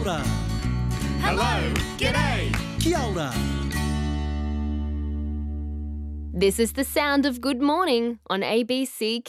ora. Hello, g'day. Kia ora. This is the sound of good morning on ABC